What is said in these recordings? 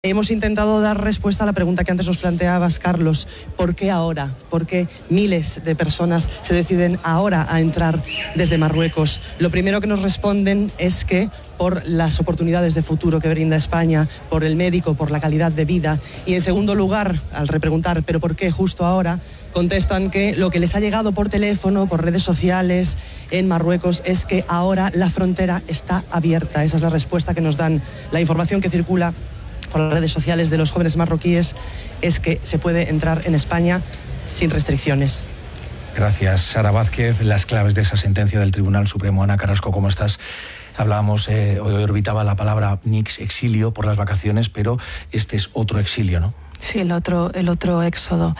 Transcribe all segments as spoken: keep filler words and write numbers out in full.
Hemos intentado dar respuesta a la pregunta que antes nos planteabas, Carlos. ¿Por qué ahora? ¿Por qué miles de personas se deciden ahora a entrar desde Marruecos? Lo primero que nos responden es que por las oportunidades de futuro que brinda España, por el médico, por la calidad de vida. Y en segundo lugar, al repreguntar ¿pero por qué justo ahora?, contestan que lo que les ha llegado por teléfono, por redes sociales en Marruecos, es que ahora la frontera está abierta. Esa es la respuesta que nos dan. La información que circula por las redes sociales de los jóvenes marroquíes es que se puede entrar en España sin restricciones. Gracias, Sara Vázquez. Las claves de esa sentencia del Tribunal Supremo. Ana Carrasco, ¿cómo estás? Hablábamos, eh, hoy orbitaba la palabra Nix, exilio por las vacaciones, pero este es otro exilio, ¿no? Sí, el otro, el otro éxodo.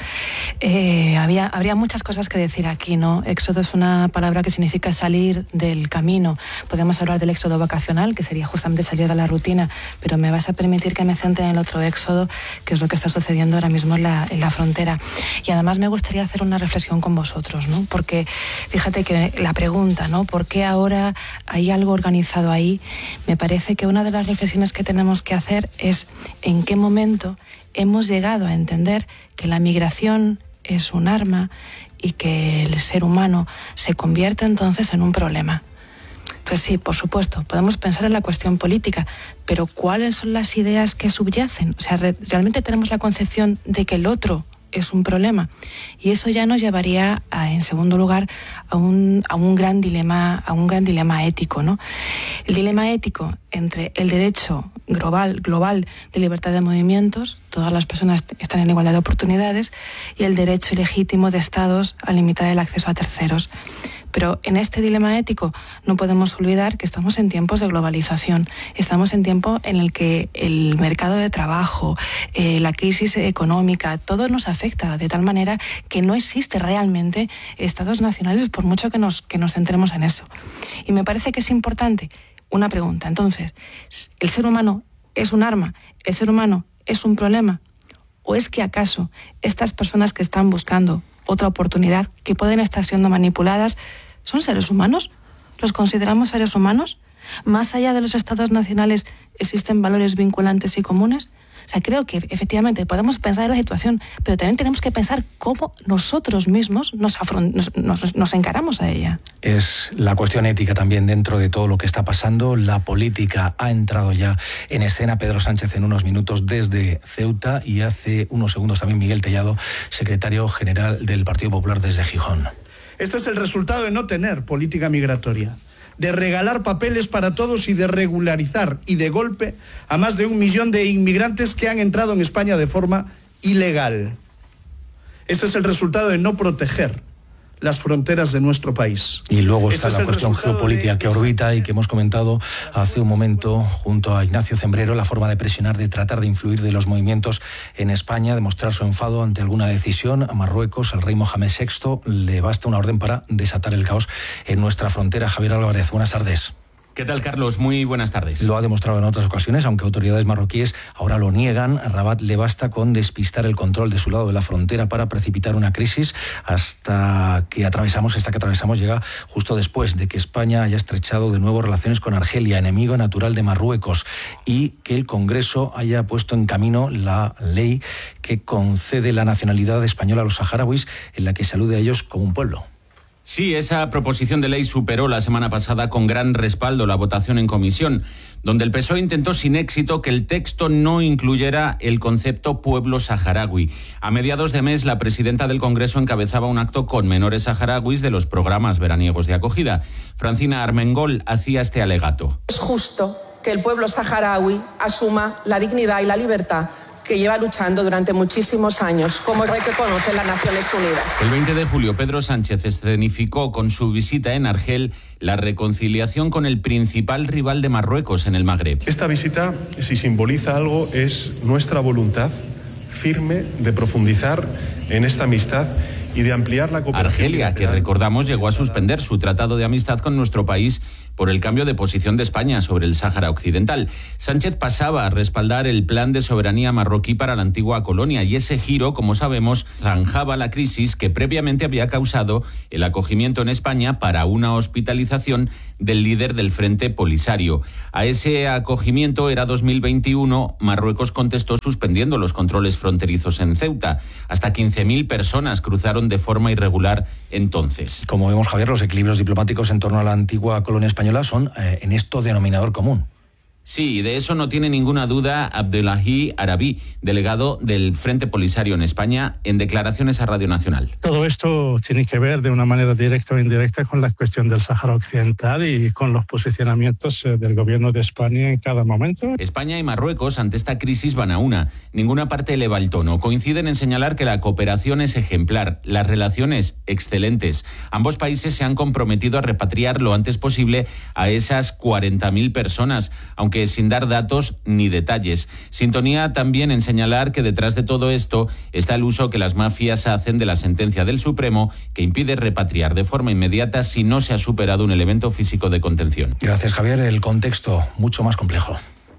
Eh, había, habría muchas cosas que decir aquí, ¿no? Éxodo es una palabra que significa salir del camino. Podemos hablar del éxodo vacacional, que sería justamente salir de la rutina, pero me vas a permitir que me centre en el otro éxodo, que es lo que está sucediendo ahora mismo en la, en la frontera. Y además me gustaría hacer una reflexión con vosotros, ¿no? Porque fíjate que la pregunta, ¿no? ¿Por qué ahora hay algo organizado ahí? Me parece que una de las reflexiones que tenemos que hacer es en qué momento hemos llegado a entender que la migración es un arma y que el ser humano se convierte entonces en un problema. Pues sí, por supuesto, podemos pensar en la cuestión política, pero ¿cuáles son las ideas que subyacen? O sea, re- realmente tenemos la concepción de que el otro es un problema, y eso ya nos llevaría a, en segundo lugar, a un, a un gran dilema, a un gran dilema ético, ¿no? El dilema ético entre el derecho global, global de libertad de movimientos, todas las personas están en igualdad de oportunidades, y el derecho legítimo de estados a limitar el acceso a terceros. Pero en este dilema ético no podemos olvidar que estamos en tiempos de globalización, estamos en tiempo en el que el mercado de trabajo, eh, la crisis económica, todo nos afecta de tal manera que no existe realmente estados nacionales, por mucho que nos, que nos centremos en eso. Y me parece que es importante una pregunta. Entonces, ¿el ser humano es un arma? ¿El ser humano es un problema? ¿O es que acaso estas personas que están buscando otra oportunidad, que pueden estar siendo manipuladas, son seres humanos? ¿Los consideramos seres humanos? ¿Más allá de los estados nacionales existen valores vinculantes y comunes? O sea, creo que efectivamente podemos pensar en la situación, pero también tenemos que pensar cómo nosotros mismos nos, afront- nos, nos, nos encaramos a ella. Es la cuestión ética también dentro de todo lo que está pasando. La política ha entrado ya en escena. Pedro Sánchez en unos minutos desde Ceuta, y hace unos segundos también Miguel Tellado, secretario general del Partido Popular desde Gijón. Este es el resultado de no tener política migratoria, de regalar papeles para todos y de regularizar y de golpe a más de un millón de inmigrantes que han entrado en España de forma ilegal. Este es el resultado de no proteger las fronteras de nuestro país. Y luego está Este la es cuestión geopolítica que orbita y que hemos comentado hace un momento junto a Ignacio Zembrero, la forma de presionar, de tratar de influir de los movimientos en España, de mostrar su enfado ante alguna decisión. A Marruecos, al rey Mohamed sexto, le basta una orden para desatar el caos en nuestra frontera. Javier Álvarez, buenas tardes. ¿Qué tal, Carlos? Muy buenas tardes. Lo ha demostrado en otras ocasiones, aunque autoridades marroquíes ahora lo niegan. A Rabat le basta con despistar el control de su lado de la frontera para precipitar una crisis hasta que atravesamos, esta que atravesamos llega justo después de que España haya estrechado de nuevo relaciones con Argelia, enemigo natural de Marruecos, y que el Congreso haya puesto en camino la ley que concede la nacionalidad española a los saharauis, en la que se alude a ellos como un pueblo. Sí, esa proposición de ley superó la semana pasada con gran respaldo la votación en comisión, donde el P S O E intentó sin éxito que el texto no incluyera el concepto pueblo saharaui. A mediados de mes, la presidenta del Congreso encabezaba un acto con menores saharauis de los programas veraniegos de acogida. Francina Armengol hacía este alegato. Es justo que el pueblo saharaui asuma la dignidad y la libertad que lleva luchando durante muchísimos años, como reconoce las Naciones Unidas. El veinte de julio, Pedro Sánchez escenificó con su visita en Argel la reconciliación con el principal rival de Marruecos en el Magreb. Esta visita, si simboliza algo, es nuestra voluntad firme de profundizar en esta amistad y de ampliar la cooperación. Argelia, que recordamos llegó a suspender su tratado de amistad con nuestro país por el cambio de posición de España sobre el Sáhara Occidental. Sánchez pasaba a respaldar el plan de soberanía marroquí para la antigua colonia y ese giro, como sabemos, zanjaba la crisis que previamente había causado el acogimiento en España para una hospitalización del líder del Frente Polisario. A ese acogimiento era dos mil veintiuno, Marruecos contestó suspendiendo los controles fronterizos en Ceuta. Hasta quince mil personas cruzaron de forma irregular entonces. Como vemos, Javier, los equilibrios diplomáticos en torno a la antigua colonia española son eh, en esto denominador común. Sí, de eso no tiene ninguna duda Abdelahi Arabí, delegado del Frente Polisario en España, en declaraciones a Radio Nacional. Todo esto tiene que ver de una manera directa o indirecta con la cuestión del Sáhara Occidental y con los posicionamientos del gobierno de España en cada momento. España y Marruecos ante esta crisis van a una. Ninguna parte eleva el tono. Coinciden en señalar que la cooperación es ejemplar, las relaciones excelentes. Ambos países se han comprometido a repatriar lo antes posible a esas cuarenta mil personas, aunque que sin dar datos ni detalles. Sintonía también en señalar que detrás de todo esto está el uso que las mafias hacen de la sentencia del Supremo que impide repatriar de forma inmediata si no se ha superado un elemento físico de contención. Gracias, Javier. El contexto mucho más complejo.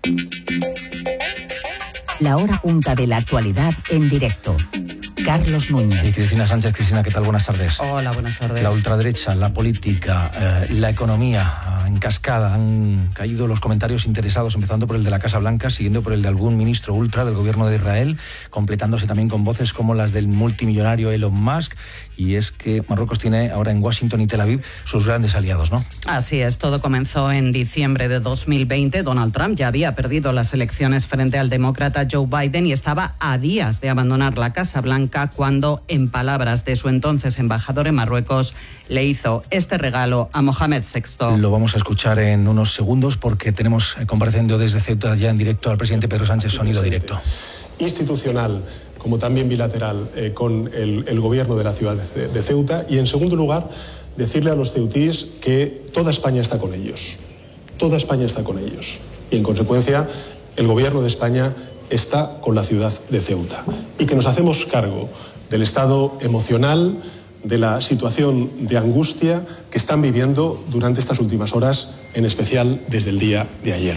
La hora punta de la actualidad en directo. Carlos Núñez. Y Cristina Sánchez. Cristina, ¿qué tal? Buenas tardes. Hola, buenas tardes. La ultraderecha, la política, eh, la economía, en cascada han caído los comentarios interesados, empezando por el de la Casa Blanca, siguiendo por el de algún ministro ultra del gobierno de Israel, completándose también con voces como las del multimillonario Elon Musk. Y es que Marruecos tiene ahora en Washington y Tel Aviv sus grandes aliados, ¿no? Así es, todo comenzó en diciembre de dos mil veinte. Donald Trump ya había perdido las elecciones frente al demócrata Joe Biden y estaba a días de abandonar la Casa Blanca cuando, en palabras de su entonces embajador en Marruecos, le hizo este regalo a Mohamed sexto. Lo vamos a escuchar en unos segundos porque tenemos compareciendo desde Ceuta ya en directo al presidente Pedro Sánchez, sonido directo. Institucional, como también bilateral, eh, con el, el gobierno de la ciudad de, de Ceuta. Y en segundo lugar, decirle a los ceutíes que toda España está con ellos. Toda España está con ellos. Y en consecuencia, el gobierno de España está con la ciudad de Ceuta. Y que nos hacemos cargo del estado emocional, de la situación de angustia que están viviendo durante estas últimas horas, en especial desde el día de ayer.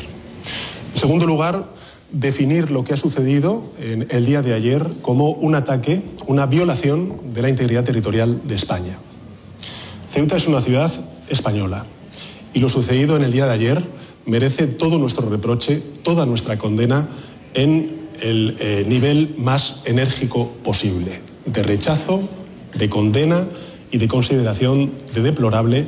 En segundo lugar, definir lo que ha sucedido en el día de ayer como un ataque, una violación de la integridad territorial de España. Ceuta es una ciudad española y lo sucedido en el día de ayer merece todo nuestro reproche, toda nuestra condena en el eh, nivel más enérgico posible, de rechazo, de condena y de consideración de deplorable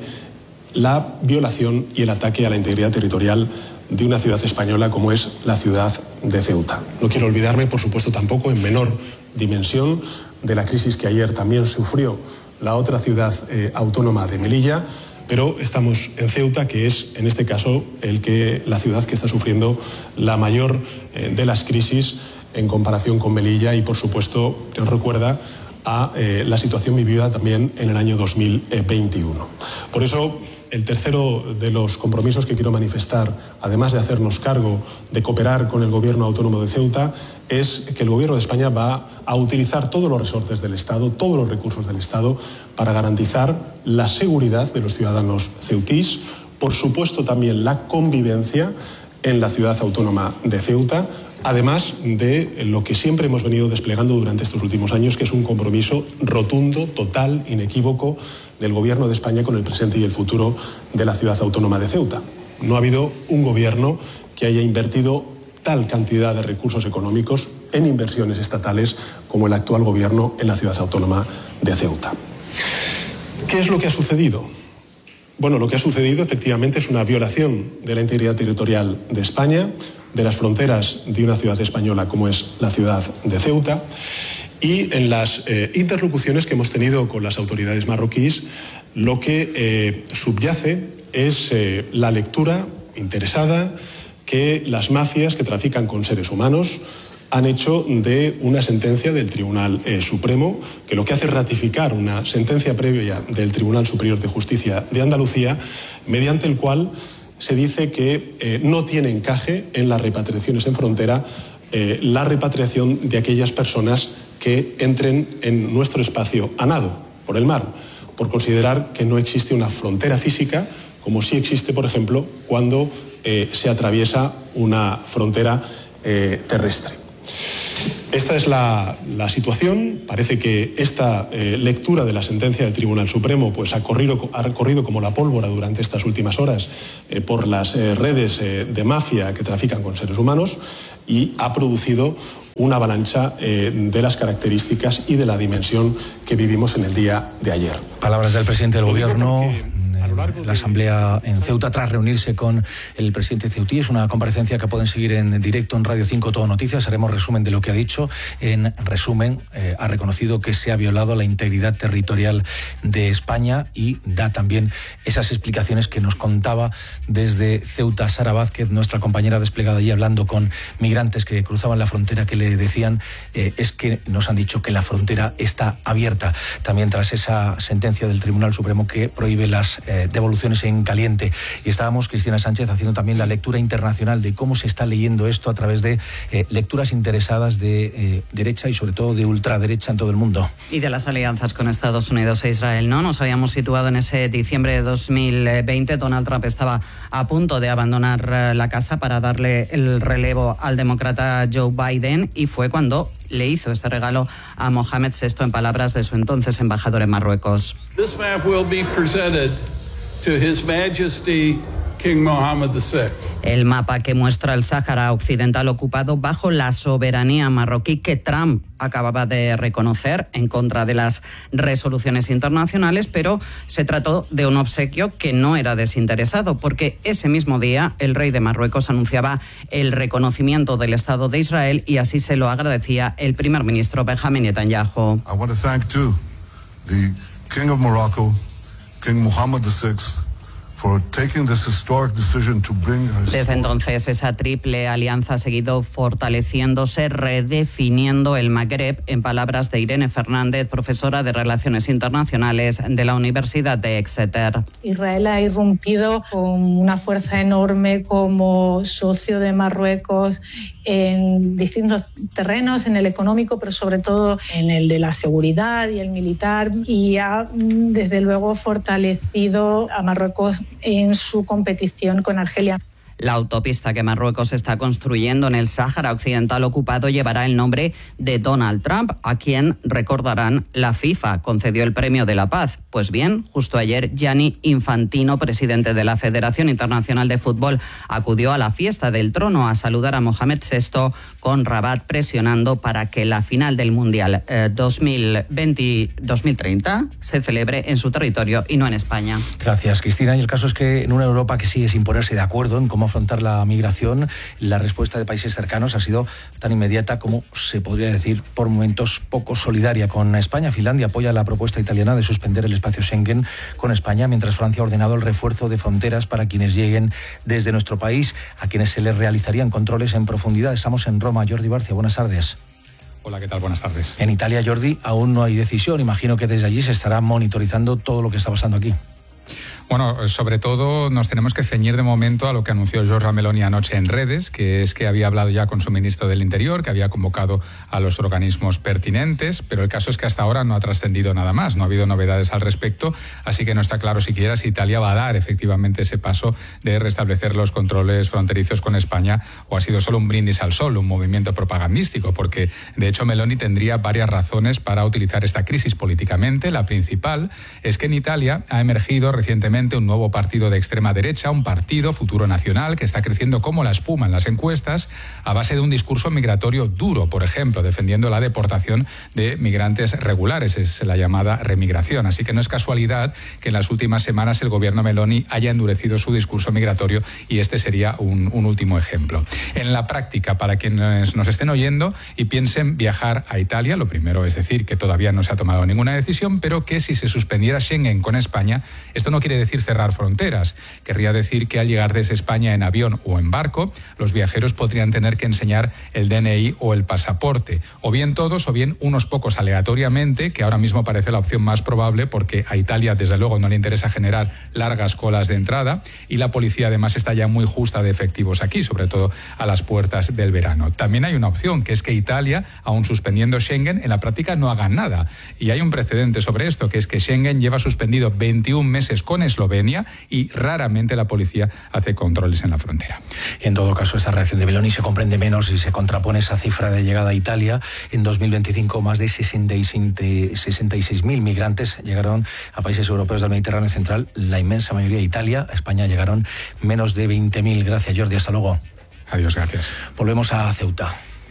la violación y el ataque a la integridad territorial de una ciudad española como es la ciudad de Ceuta. No quiero olvidarme, por supuesto, tampoco en menor dimensión de la crisis que ayer también sufrió la otra ciudad eh, autónoma de Melilla, pero estamos en Ceuta, que es en este caso el que, la ciudad que está sufriendo la mayor eh, de las crisis en comparación con Melilla y, por supuesto, nos recuerda a eh, la situación vivida también en el año dos mil veintiuno. Por eso, el tercero de los compromisos que quiero manifestar, además de hacernos cargo de cooperar con el Gobierno Autónomo de Ceuta, es que el Gobierno de España va a utilizar todos los resortes del Estado, todos los recursos del Estado, para garantizar la seguridad de los ciudadanos ceutís, por supuesto también la convivencia en la ciudad autónoma de Ceuta, además de lo que siempre hemos venido desplegando durante estos últimos años, que es un compromiso rotundo, total, inequívoco del Gobierno de España con el presente y el futuro de la ciudad autónoma de Ceuta. No ha habido un gobierno que haya invertido tal cantidad de recursos económicos en inversiones estatales como el actual gobierno en la ciudad autónoma de Ceuta. ¿Qué es lo que ha sucedido? Bueno, lo que ha sucedido efectivamente es una violación de la integridad territorial de España, de las fronteras de una ciudad española como es la ciudad de Ceuta, y en las eh, interlocuciones que hemos tenido con las autoridades marroquíes, lo que eh, subyace es eh, la lectura interesada que las mafias que trafican con seres humanos han hecho de una sentencia del Tribunal eh, Supremo, que lo que hace es ratificar una sentencia previa del Tribunal Superior de Justicia de Andalucía, mediante el cual se dice que eh, no tiene encaje en las repatriaciones en frontera eh, la repatriación de aquellas personas que entren en nuestro espacio a nado por el mar, por considerar que no existe una frontera física como sí existe, por ejemplo, cuando eh, se atraviesa una frontera eh, terrestre. Esta es la, la situación. Parece que esta eh, lectura de la sentencia del Tribunal Supremo pues, ha, corrido, ha corrido como la pólvora durante estas últimas horas eh, por las eh, redes eh, de mafia que trafican con seres humanos y ha producido una avalancha eh, de las características y de la dimensión que vivimos en el día de ayer. Palabras del presidente del Gobierno. La asamblea en Ceuta tras reunirse con el presidente ceutí. Es una comparecencia que pueden seguir en directo en Radio cinco Todo Noticias. Haremos resumen de lo que ha dicho. En resumen, eh, ha reconocido que se ha violado la integridad territorial de España y da también esas explicaciones que nos contaba desde Ceuta Sara Vázquez, nuestra compañera desplegada allí, hablando con migrantes que cruzaban la frontera, que le decían eh, es que nos han dicho que la frontera está abierta. También tras esa sentencia del Tribunal Supremo que prohíbe las eh, devoluciones en caliente. Y estábamos, Cristina Sánchez, haciendo también la lectura internacional de cómo se está leyendo esto a través de eh, lecturas interesadas de eh, derecha y sobre todo de ultraderecha en todo el mundo. Y de las alianzas con Estados Unidos e Israel, ¿no? Nos habíamos situado en ese diciembre de dos mil veinte. Donald Trump estaba a punto de abandonar la casa para darle el relevo al demócrata Joe Biden y fue cuando le hizo este regalo a Mohamed sexto, en palabras de su entonces embajador en Marruecos. This map will be presented to His Majesty King Mohammed the sixth. El mapa que muestra el Sáhara Occidental ocupado bajo la soberanía marroquí que Trump acababa de reconocer en contra de las resoluciones internacionales, pero se trató de un obsequio que no era desinteresado, porque ese mismo día el rey de Marruecos anunciaba el reconocimiento del Estado de Israel y así se lo agradecía el primer ministro Benjamin Netanyahu. I want to thank too the King of Morocco, King Mohammed the sixth, for taking this historic decision to bring a Desde entonces, esa triple alianza ha seguido fortaleciéndose, redefiniendo el Magreb, en palabras de Irene Fernández, profesora de Relaciones Internacionales de la Universidad de Exeter. Israel ha irrumpido con una fuerza enorme como socio de Marruecos en distintos terrenos, en el económico, pero sobre todo en el de la seguridad y el militar, y ha desde luego fortalecido a Marruecos en su competición con Argelia. La autopista que Marruecos está construyendo en el Sáhara Occidental ocupado llevará el nombre de Donald Trump, a quien, recordarán, la FIFA concedió el Premio de la Paz. Pues bien, justo ayer Gianni Infantino, presidente de la Federación Internacional de Fútbol, acudió a la fiesta del trono a saludar a Mohamed sexto, con Rabat presionando para que la final del Mundial eh, dos mil veinte, dos mil treinta se celebre en su territorio y no en España. Gracias, Cristina. Y el caso es que en una Europa que sigue sin ponerse de acuerdo en cómo afrontar la migración, la respuesta de países cercanos ha sido tan inmediata como, se podría decir, por momentos poco solidaria con España. Finlandia apoya la propuesta italiana de suspender el espacio Schengen con España, mientras Francia ha ordenado el refuerzo de fronteras para quienes lleguen desde nuestro país, a quienes se les realizarían controles en profundidad. Estamos en Roma. Jordi Barcia, buenas tardes. Hola, ¿qué tal? Buenas tardes. En Italia, Jordi, aún no hay decisión. Imagino que desde allí se estará monitorizando todo lo que está pasando aquí. Bueno, sobre todo nos tenemos que ceñir de momento a lo que anunció Giorgia Meloni anoche en redes, que es que había hablado ya con su ministro del Interior, que había convocado a los organismos pertinentes, pero el caso es que hasta ahora no ha trascendido nada más, no ha habido novedades al respecto, así que no está claro siquiera si Italia va a dar efectivamente ese paso de restablecer los controles fronterizos con España o ha sido solo un brindis al sol, un movimiento propagandístico, porque de hecho Meloni tendría varias razones para utilizar esta crisis políticamente. La principal es que en Italia ha emergido recientemente un nuevo partido de extrema derecha, un partido Futuro Nacional, que está creciendo como la espuma en las encuestas a base de un discurso migratorio duro, por ejemplo, defendiendo la deportación de migrantes regulares, es la llamada remigración. Así que no es casualidad que en las últimas semanas el gobierno Meloni haya endurecido su discurso migratorio y este sería un, un último ejemplo. En la práctica, para quienes nos estén oyendo y piensen viajar a Italia, lo primero es decir que todavía no se ha tomado ninguna decisión, pero que si se suspendiera Schengen con España, esto no quiere decir decir cerrar fronteras. Querría decir que al llegar desde España en avión o en barco, los viajeros podrían tener que enseñar el D N I o el pasaporte, o bien todos o bien unos pocos aleatoriamente, que ahora mismo parece la opción más probable porque a Italia desde luego no le interesa generar largas colas de entrada y la policía además está ya muy justa de efectivos aquí, sobre todo a las puertas del verano. También hay una opción, que es que Italia, aún suspendiendo Schengen, en la práctica no haga nada. Y hay un precedente sobre esto, que es que Schengen lleva suspendido veintiún meses con Eslovenia, y raramente la policía hace controles en la frontera. En todo caso, esta reacción de Meloni se comprende menos y se contrapone esa cifra de llegada a Italia. En dos mil veinticinco, más de sesenta y seis mil migrantes llegaron a países europeos del Mediterráneo central, la inmensa mayoría a Italia. A España llegaron menos de veinte mil. Gracias, Jordi. Hasta luego. Adiós, gracias. Volvemos a Ceuta.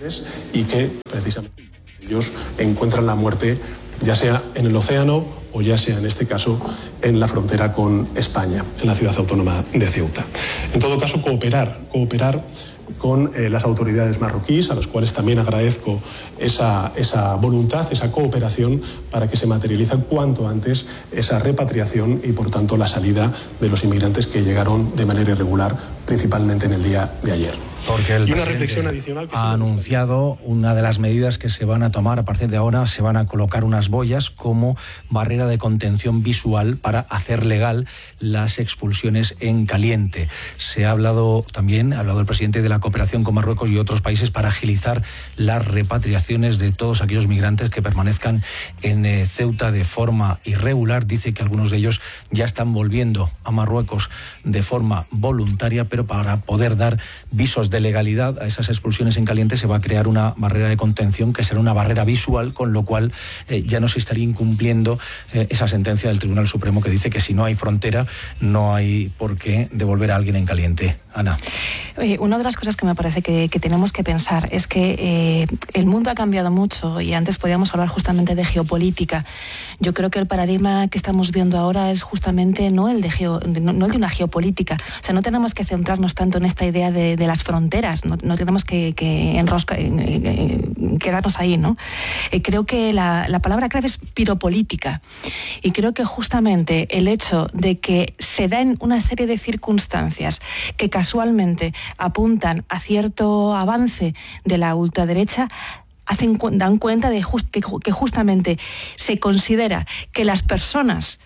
Y que precisamente ellos encuentran la muerte ya sea en el océano o ya sea en este caso en la frontera con España, en la ciudad autónoma de Ceuta. En todo caso, cooperar, cooperar con eh, las autoridades marroquíes, a las cuales también agradezco esa, esa voluntad, esa cooperación para que se materialice cuanto antes esa repatriación y, por tanto, la salida de los inmigrantes que llegaron de manera irregular, principalmente en el día de ayer. Porque el y una reflexión adicional que ha anunciado una de las medidas que se van a tomar a partir de ahora. Se van a colocar unas boyas como barrera de contención visual para hacer legal las expulsiones en caliente. Se ha hablado también, ha hablado el presidente de la cooperación con Marruecos y otros países para agilizar las repatriaciones de todos aquellos migrantes que permanezcan en eh, Ceuta de forma irregular. Dice que algunos de ellos ya están volviendo a Marruecos de forma voluntaria, pero para poder dar visos de de legalidad a esas expulsiones en caliente se va a crear una barrera de contención que será una barrera visual, con lo cual eh, ya no se estaría incumpliendo eh, esa sentencia del Tribunal Supremo que dice que si no hay frontera no hay por qué devolver a alguien en caliente. Ana. Oye, una de las cosas que me parece que, que tenemos que pensar es que eh, el mundo ha cambiado mucho y antes podíamos hablar justamente de geopolítica. Yo creo que el paradigma que estamos viendo ahora es justamente no el de, geo, no, no el de una geopolítica. O sea, no tenemos que centrarnos tanto en esta idea de, de las fronteras, no, no tenemos que, que enrosca, eh, eh, quedarnos ahí, ¿no? Eh, creo que la, la palabra clave es piropolítica y creo que justamente el hecho de que se den una serie de circunstancias que casualmente apuntan a cierto avance de la ultraderecha hacen, dan cuenta de just, que, que justamente se considera que las personas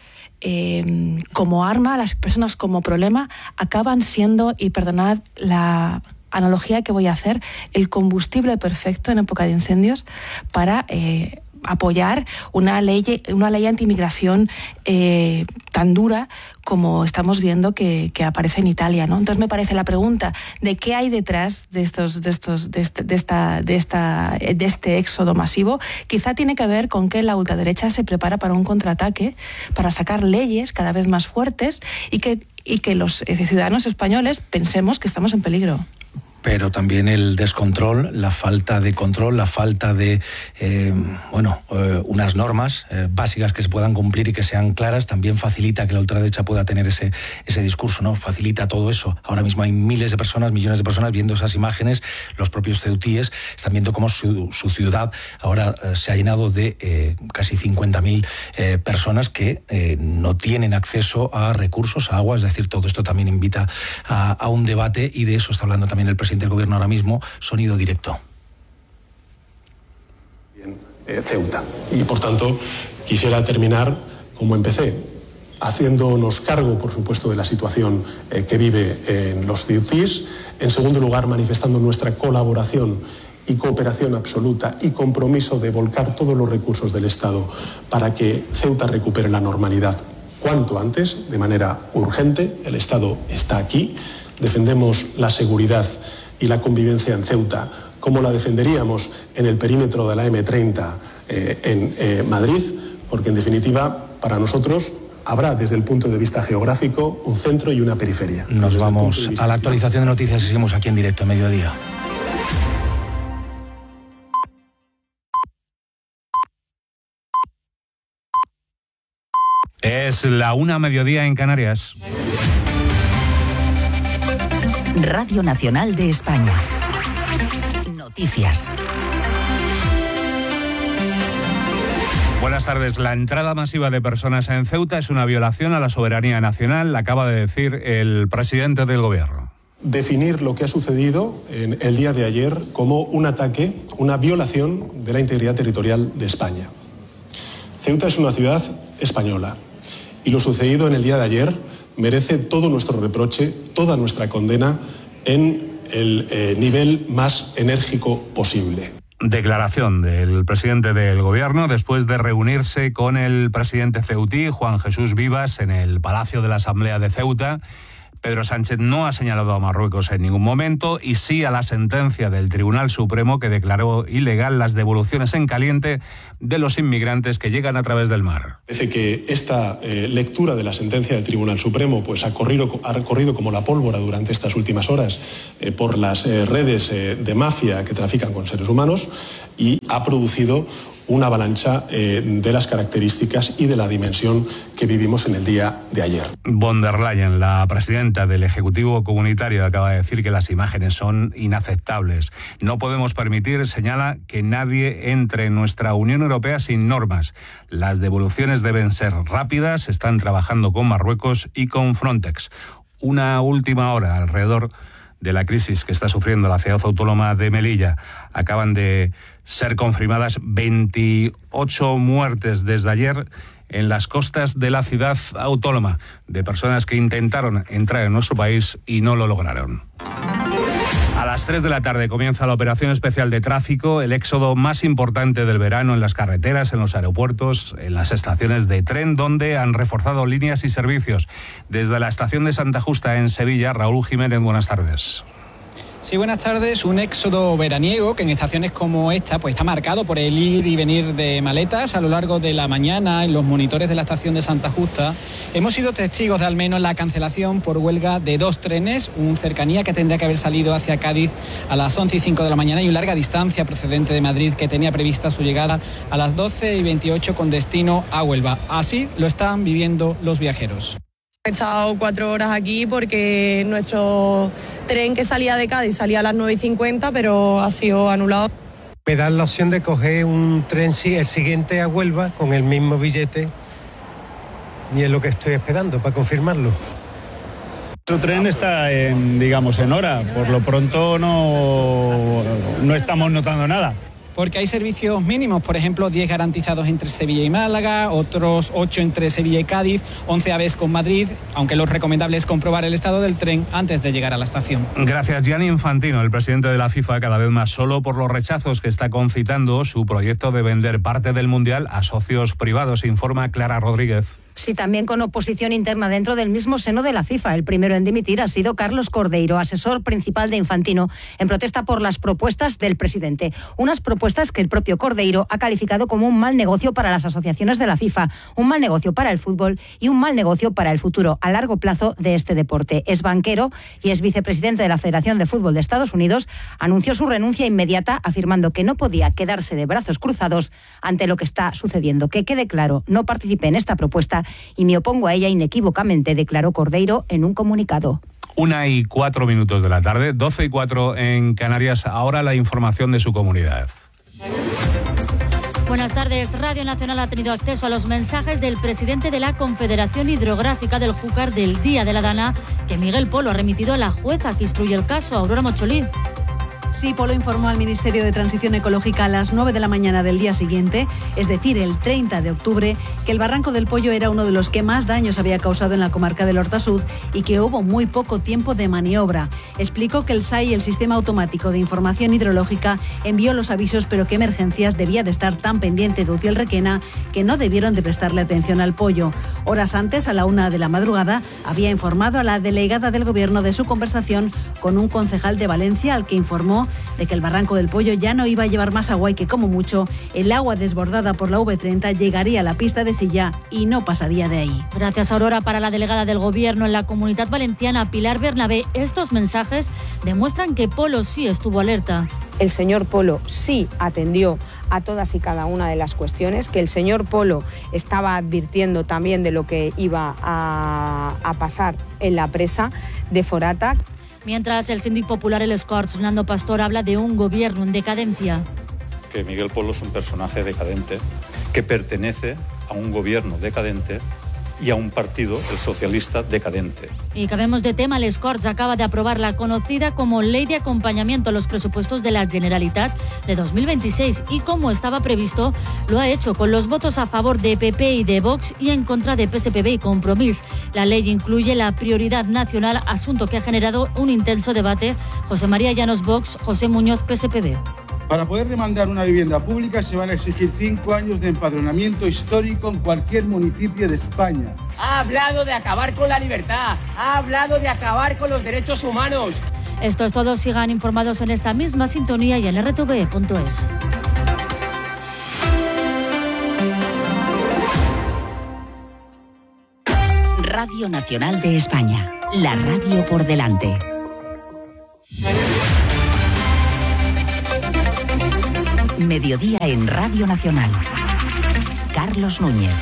eh, como arma, las personas como problema, acaban siendo, y perdonad la analogía que voy a hacer, el combustible perfecto en época de incendios para eh, apoyar una ley, una ley antimigración eh, tan dura como estamos viendo que, que aparece en Italia, ¿no? Entonces me parece la pregunta de qué hay detrás de estos, de estos, de, este, de esta, de esta, de este éxodo masivo, quizá tiene que ver con que la ultraderecha se prepara para un contraataque, para sacar leyes cada vez más fuertes y que, y que los ciudadanos españoles pensemos que estamos en peligro. Pero también el descontrol, la falta de control, la falta de, eh, bueno, eh, unas normas eh, básicas que se puedan cumplir y que sean claras, también facilita que la ultraderecha pueda tener ese, ese discurso, ¿no? Facilita todo eso. Ahora mismo hay miles de personas, millones de personas viendo esas imágenes. Los propios ceutíes están viendo cómo su, su ciudad ahora eh, se ha llenado de eh, casi cincuenta mil eh, personas que eh, no tienen acceso a recursos, a agua. Es decir, todo esto también invita a, a un debate, y de eso está hablando también el presidente del gobierno ahora mismo. Sonido directo. Bien, eh, Ceuta. Y por tanto quisiera terminar como empecé, haciéndonos cargo, por supuesto, de la situación eh, que vive en los ceutíes. En segundo lugar, manifestando nuestra colaboración y cooperación absoluta y compromiso de volcar todos los recursos del Estado para que Ceuta recupere la normalidad cuanto antes, de manera urgente. El Estado está aquí. Defendemos la seguridad y la convivencia en Ceuta como la defenderíamos en el perímetro de la eme treinta eh, en eh, Madrid, porque en definitiva para nosotros habrá desde el punto de vista geográfico un centro y una periferia. Nos vamos a la actualización de noticias y seguimos aquí en directo, en Mediodía. Es la una mediodía en Canarias. Radio Nacional de España. Noticias. Buenas tardes. La entrada masiva de personas en Ceuta es una violación a la soberanía nacional, acaba de decir el presidente del gobierno. Definir lo que ha sucedido en el día de ayer como un ataque, una violación de la integridad territorial de España. Ceuta es una ciudad española y lo sucedido en el día de ayer merece todo nuestro reproche, toda nuestra condena en el eh, nivel más enérgico posible. Declaración del presidente del Gobierno después de reunirse con el presidente ceutí, Juan Jesús Vivas, en el Palacio de la Asamblea de Ceuta. Pedro Sánchez no ha señalado a Marruecos en ningún momento y sí a la sentencia del Tribunal Supremo que declaró ilegal las devoluciones en caliente de los inmigrantes que llegan a través del mar. Parece que esta eh, lectura de la sentencia del Tribunal Supremo pues, ha, corrido, ha corrido como la pólvora durante estas últimas horas eh, por las eh, redes eh, de mafia que trafican con seres humanos y ha producido una avalancha eh, de las características y de la dimensión que vivimos en el día de ayer. Von der Leyen, la presidenta del Ejecutivo Comunitario, acaba de decir que las imágenes son inaceptables. No podemos permitir, señala, que nadie entre en nuestra Unión Europea sin normas. Las devoluciones deben ser rápidas, están trabajando con Marruecos y con Frontex. Una última hora alrededor de la crisis que está sufriendo la ciudad autónoma de Melilla. Acaban de ser confirmadas veintiocho muertes desde ayer en las costas de la ciudad autónoma, de personas que intentaron entrar en nuestro país y no lo lograron. A las tres de la tarde comienza la operación especial de tráfico, el éxodo más importante del verano en las carreteras, en los aeropuertos, en las estaciones de tren, donde han reforzado líneas y servicios. Desde la estación de Santa Justa en Sevilla, Raúl Jiménez, buenas tardes. Sí, buenas tardes. Un éxodo veraniego que en estaciones como esta pues está marcado por el ir y venir de maletas. A lo largo de la mañana, en los monitores de la estación de Santa Justa, hemos sido testigos de al menos la cancelación por huelga de dos trenes, un cercanía que tendría que haber salido hacia Cádiz a las once y cinco de la mañana y un larga distancia procedente de Madrid que tenía prevista su llegada a las doce y veintiocho con destino a Huelva. Así lo están viviendo los viajeros. He estado cuatro horas aquí porque nuestro tren que salía de Cádiz salía a las nueve y cincuenta, pero ha sido anulado. Me dan la opción de coger un tren, el siguiente a Huelva, con el mismo billete, y es lo que estoy esperando para confirmarlo. Nuestro tren está, en, digamos, en hora. Por lo pronto no, no estamos notando nada. Porque hay servicios mínimos, por ejemplo, diez garantizados entre Sevilla y Málaga, otros ocho entre Sevilla y Cádiz, once aves con Madrid, aunque lo recomendable es comprobar el estado del tren antes de llegar a la estación. Gracias. Gianni Infantino, el presidente de la FIFA, cada vez más solo por los rechazos que está concitando su proyecto de vender parte del Mundial a socios privados, informa Clara Rodríguez. Sí, también con oposición interna dentro del mismo seno de la FIFA. El primero en dimitir ha sido Carlos Cordeiro, asesor principal de Infantino, en protesta por las propuestas del presidente. Unas propuestas que el propio Cordeiro ha calificado como un mal negocio para las asociaciones de la FIFA, un mal negocio para el fútbol y un mal negocio para el futuro a largo plazo de este deporte. Es banquero y es vicepresidente de la Federación de Fútbol de Estados Unidos. Anunció su renuncia inmediata, afirmando que no podía quedarse de brazos cruzados ante lo que está sucediendo. Que quede claro, no participé en esta propuesta y me opongo a ella inequívocamente, declaró Cordeiro en un comunicado. Una y cuatro minutos de la tarde, doce y cuatro en Canarias. Ahora la información de su comunidad. Buenas tardes. Radio Nacional ha tenido acceso a los mensajes del presidente de la Confederación Hidrográfica del Júcar del Día de la Dana, que Miguel Polo ha remitido a la jueza que instruye el caso, Aurora Mocholí. Sí, Polo informó al Ministerio de Transición Ecológica a las nueve de la mañana del día siguiente, es decir, el treinta de octubre, que el Barranco del Pollo era uno de los que más daños había causado en la comarca del Horta Sud y que hubo muy poco tiempo de maniobra. Explicó que el S A I, el Sistema Automático de Información Hidrológica, envió los avisos, pero que Emergencias debía de estar tan pendiente de Utiel Requena que no debieron de prestarle atención al pollo. Horas antes, a la una de la madrugada, había informado a la delegada del Gobierno de su conversación con un concejal de Valencia, al que informó de que el Barranco del Pollo ya no iba a llevar más agua y que, como mucho, el agua desbordada por la V treinta llegaría a la pista de Silla y no pasaría de ahí. Gracias, Aurora. Para la delegada del Gobierno en la Comunidad Valenciana, Pilar Bernabé, estos mensajes demuestran que Polo sí estuvo alerta. El señor Polo sí atendió a todas y cada una de las cuestiones, que el señor Polo estaba advirtiendo también de lo que iba a, a pasar en la presa de Forata. Mientras, el síndic popular, el Escorts, Nando Pastor, habla de un gobierno en decadencia. Que Miguel Polo es un personaje decadente, que pertenece a un gobierno decadente y a un partido, el socialista, decadente. Y cambiemos de tema. El Escorts acaba de aprobar la conocida como Ley de Acompañamiento a los presupuestos de la Generalitat de dos mil veintiséis y, como estaba previsto, lo ha hecho con los votos a favor de P P y de Vox y en contra de P S P B y Compromís. La ley incluye la prioridad nacional, asunto que ha generado un intenso debate. José María Llanos, Vox; José Muñoz, P S P B. Para poder demandar una vivienda pública se van a exigir cinco años de empadronamiento histórico en cualquier municipio de España. Ha hablado de acabar con la libertad, ha hablado de acabar con los derechos humanos. Esto es todo, sigan informados en esta misma sintonía y en erre te ve punto es. Radio Nacional de España, la radio por delante. Mediodía en Radio Nacional. Carlos Núñez.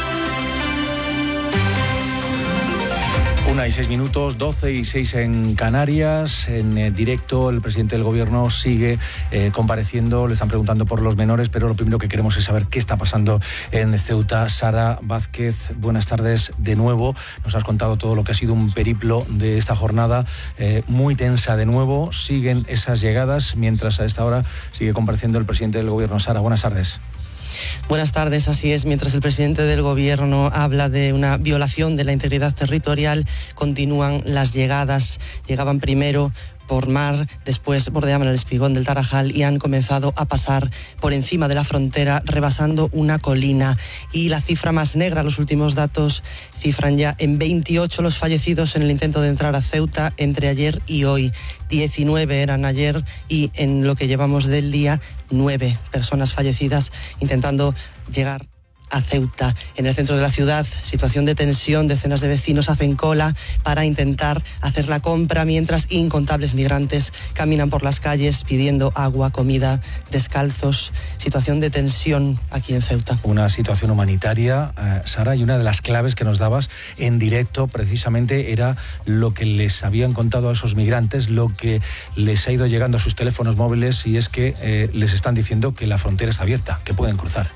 Una y seis minutos, doce y seis en Canarias. En eh, directo, el presidente del Gobierno sigue eh, compareciendo. Le están preguntando por los menores, pero lo primero que queremos es saber qué está pasando en Ceuta. Sara Vázquez, buenas tardes de nuevo. Nos has contado todo lo que ha sido un periplo de esta jornada eh, muy tensa de nuevo. Siguen esas llegadas, mientras a esta hora sigue compareciendo el presidente del Gobierno. Sara, buenas tardes. Buenas tardes, así es. Mientras el presidente del Gobierno habla de una violación de la integridad territorial, continúan las llegadas. Llegaban primero por mar, después bordeaban el espigón del Tarajal y han comenzado a pasar por encima de la frontera, rebasando una colina. Y la cifra más negra, los últimos datos cifran ya en veintiocho los fallecidos en el intento de entrar a Ceuta entre ayer y hoy. diecinueve eran ayer y en lo que llevamos del día, nueve personas fallecidas intentando llegar a Ceuta. En el centro de la ciudad, situación de tensión, decenas de vecinos hacen cola para intentar hacer la compra, mientras incontables migrantes caminan por las calles pidiendo agua, comida, descalzos. Situación de tensión aquí en Ceuta. Una situación humanitaria, eh, Sara, y una de las claves que nos dabas en directo precisamente era lo que les habían contado a esos migrantes, lo que les ha ido llegando a sus teléfonos móviles, y es que eh, les están diciendo que la frontera está abierta, que pueden cruzar.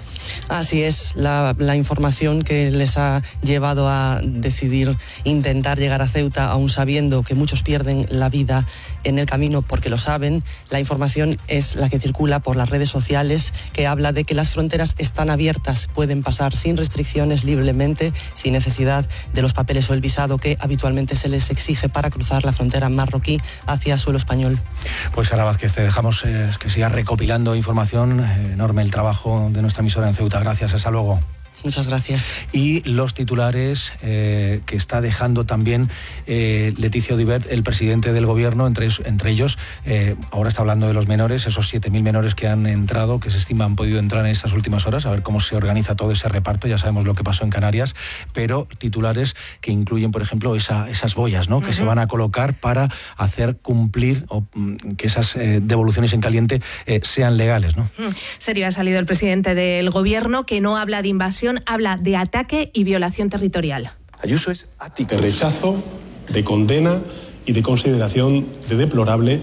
Así es, la, la información que les ha llevado a decidir intentar llegar a Ceuta, aún sabiendo que muchos pierden la vida en el camino porque lo saben. La información es la que circula por las redes sociales, que habla de que las fronteras están abiertas, pueden pasar sin restricciones, libremente, sin necesidad de los papeles o el visado que habitualmente se les exige para cruzar la frontera marroquí hacia suelo español. Pues Sara Vázquez, te dejamos eh, que sigas recopilando información. Eh, enorme el trabajo de nuestra emisora en Ceuta. Gracias, hasta luego. Muchas gracias. Y los titulares eh, que está dejando también eh, Leticia Audibert, el presidente del Gobierno, entre, entre ellos, eh, ahora está hablando de los menores, esos siete mil menores que han entrado, que se estima han podido entrar en estas últimas horas, a ver cómo se organiza todo ese reparto. Ya sabemos lo que pasó en Canarias, pero titulares que incluyen, por ejemplo, esa, esas boyas, ¿no? Uh-huh. Que se van a colocar para hacer cumplir o que esas eh, devoluciones en caliente eh, sean legales, ¿no? Uh-huh. Serio, ha salido el presidente del Gobierno, que no habla de invasión, habla de ataque y violación territorial. Ayuso es ático. De rechazo, de condena y de consideración de deplorable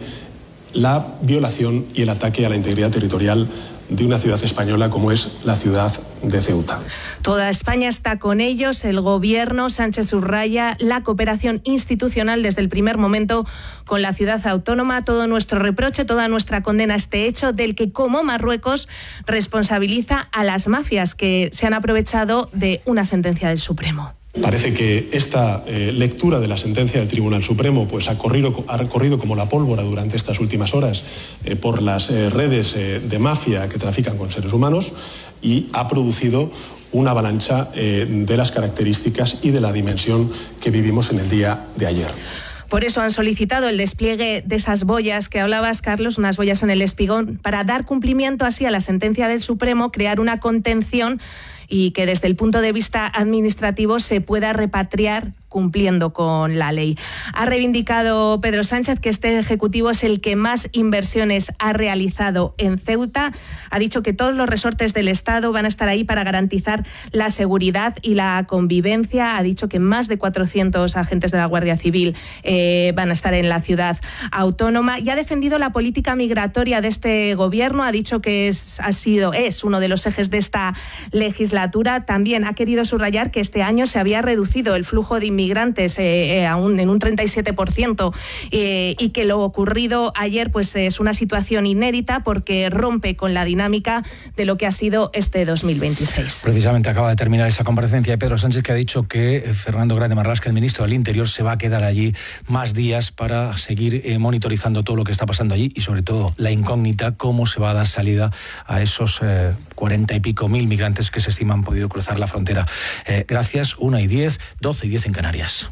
la violación y el ataque a la integridad territorial de una ciudad española como es la ciudad de Ceuta. Toda España está con ellos. El Gobierno, Sánchez subraya la cooperación institucional desde el primer momento con la ciudad autónoma. Todo nuestro reproche, toda nuestra condena a este hecho, del que, como Marruecos, responsabiliza a las mafias que se han aprovechado de una sentencia del Supremo. Parece que esta eh, lectura de la sentencia del Tribunal Supremo pues, ha, corrido, ha corrido como la pólvora durante estas últimas horas eh, por las eh, redes eh, de mafia que trafican con seres humanos, y ha producido una avalancha eh, de las características y de la dimensión que vivimos en el día de ayer. Por eso han solicitado el despliegue de esas boyas que hablabas, Carlos, unas boyas en el espigón, para dar cumplimiento así a la sentencia del Supremo, crear una contención y que desde el punto de vista administrativo se pueda repatriar cumpliendo con la ley. Ha reivindicado Pedro Sánchez que este Ejecutivo es el que más inversiones ha realizado en Ceuta. Ha dicho que todos los resortes del Estado van a estar ahí para garantizar la seguridad y la convivencia. Ha dicho que más de cuatrocientos agentes de la Guardia Civil eh, van a estar en la ciudad autónoma, y ha defendido la política migratoria de este Gobierno. Ha dicho que es, ha sido, es uno de los ejes de esta legislatura. También ha querido subrayar que este año se había reducido el flujo de inmigrantes inmigrantes eh, eh, aún en un treinta y siete por ciento eh, y que lo ocurrido ayer pues es una situación inédita porque rompe con la dinámica de lo que ha sido este dos mil veintiséis. Precisamente acaba de terminar esa comparecencia de Pedro Sánchez, que ha dicho que Fernando Grande Marlaska, el ministro del Interior, se va a quedar allí más días para seguir eh, monitorizando todo lo que está pasando allí y sobre todo la incógnita cómo se va a dar salida a esos eh, cuarenta y pico mil migrantes que se estiman han podido cruzar la frontera. Eh, gracias, una y diez, doce y diez en Canarias.